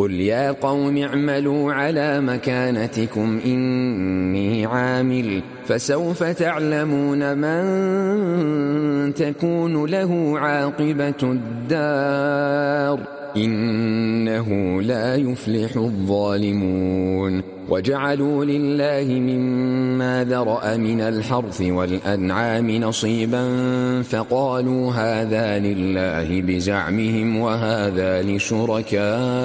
قل يا قوم اعملوا على مكانتكم إني عامل فسوف تعلمون من تكون له عاقبة الدار إنه لا يفلح الظالمون وجعلوا لله مما ذرأ من الحرث والأنعام نصيبا فقالوا هذا لله بزعمهم وهذا لشركائهم